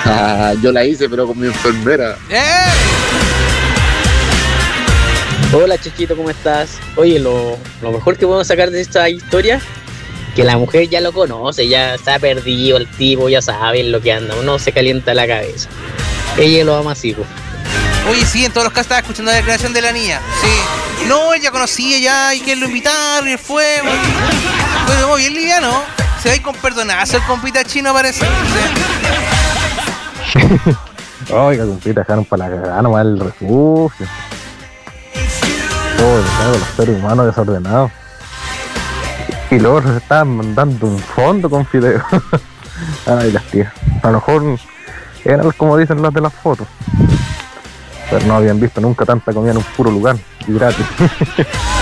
Yo la hice, pero con mi enfermera. Hola Chichito, ¿cómo estás? Oye, lo mejor que podemos sacar de esta historia, que la mujer ya lo conoce, ya se ha perdido el tipo, ya sabe lo que anda, uno se calienta la cabeza. Ella lo ama así, pues. Oye, sí, en todos los casos estaba escuchando la declaración de la niña. Sí. No, él ya conocía ya y que lo invitaron y él fue. Bueno, bien liviano. Se va a ir con perdonazo el compita chino, parece. Sí. Oiga, compita, dejaron para la cagada nomás el refugio. Los seres humanos desordenados. Y luego se estaban mandando un fondo con fideos. Ay, las tías. A lo mejor eran como dicen las de las fotos. Pero no habían visto nunca tanta comida en un puro lugar y gratis.